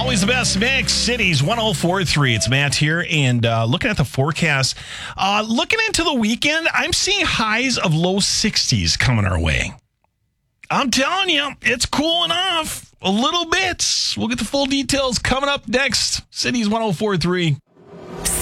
Always the best mix. Cities 104.3. It's Matt here. And looking at the forecast, looking into the weekend, I'm seeing highs of low 60s coming our way. I'm telling you, it's cooling off a little bit. We'll get the full details coming up next. Cities 104.3.